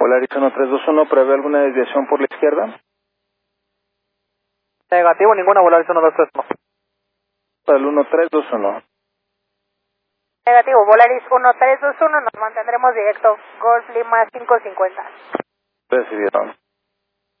Volaris 1321, ¿prevé alguna desviación por la izquierda? Negativo, ninguna. Volaris 1231. Para el 1321. Negativo, Volaris 1321, nos mantendremos directo. Golf Lima 550. Recibido.